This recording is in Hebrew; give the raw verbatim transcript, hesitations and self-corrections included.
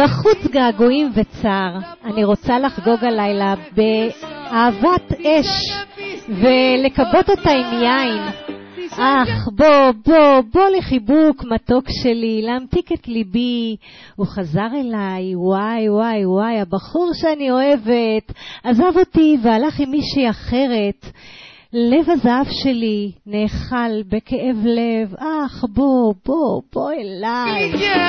בחוץ געגועים וצער, אני רוצה לחגוג הלילה באהבת אש ולקבות אותה עם יין. אך בוא בוא בוא לחיבוק מתוק שלי, להמתיק את ליבי. הוא חזר אליי, וואי וואי וואי, הבחור שאני אוהבת עזב אותי והלך עם מישהי אחרת. לב הזהב שלי נאכל בכאב לב. אך בוא בוא בוא אליי.